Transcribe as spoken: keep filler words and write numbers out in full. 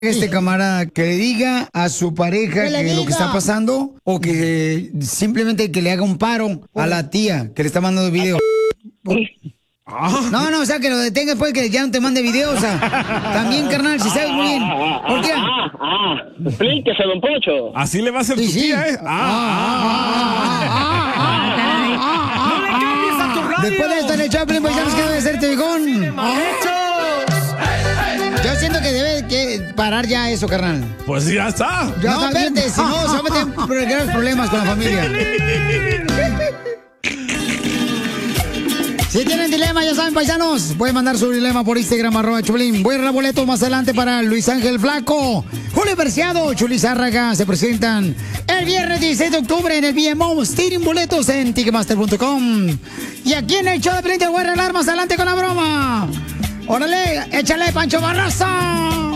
este camarada que le diga a su pareja que, que lo que está pasando o que simplemente que le haga un paro a la tía que le está mandando video. No, no, o sea, que lo detenga después que ya no te mande videos. O sea, también, carnal, si sabes muy bien. ¿Por qué? Ah, ah, explíquese, don Poncho. Así le va a hacer Sí, tu sí. tía, ¿eh? No le cambies a tu radio. Después de esto en el Chaplin, pues sabes que debe ser Tevigón. Yo siento que debe que parar ya eso, carnal. Pues ya está. Ya no, está bien, si no, se va a meter en graves problemas con la familia. Si tienen dilema, ya saben, paisanos, pueden mandar su dilema por Instagram, arroba Chulín. Voy a dar boletos más adelante para Luis Ángel Flaco, Julio Preciado, Chuli Zárraga. Se presentan el viernes dieciséis de octubre en el V M O. Tienen boletos en ticketmaster punto com. Y aquí en el show de Pelín te voy a regalar más adelante con la broma. ¡Órale! ¡Échale, Pancho Barraza!